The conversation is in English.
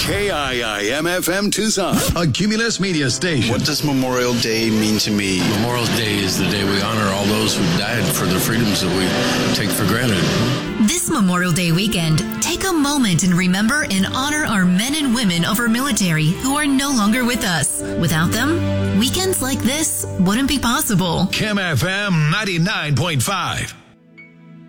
KIIM-FM Tucson, a Cumulus media station. What does Memorial Day mean to me? Memorial Day is the day we honor all those who died for the freedoms that we take for granted. This Memorial Day weekend, take a moment and remember and honor our men and women of our military who are no longer with us. Without them, weekends like this wouldn't be possible. KIM-FM 99.5.